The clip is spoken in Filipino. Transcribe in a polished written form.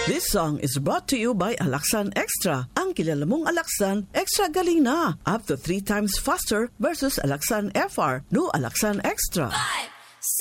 This song is brought to you by Alaxan Extra. Ang kilala mong Alaxan, extra galing na. Up to 3 times faster versus Alaxan FR. No Alaxan Extra. 5,